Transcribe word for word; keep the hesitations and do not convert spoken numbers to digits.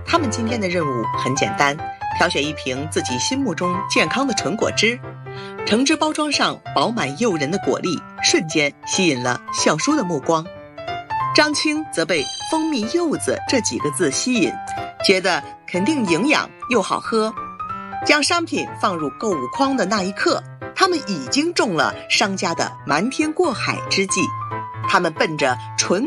他们今天的任务很简单，挑选一瓶自己心目中健康的纯果汁。橙汁包装上饱满诱人的果粒瞬间吸引了笑书的目光。张青则被蜂蜜柚子这几个字吸引，觉得肯定营养又好喝。将商品放入购物筐的那一刻，他们已经中了商家的瞒天过海之计。他们奔着纯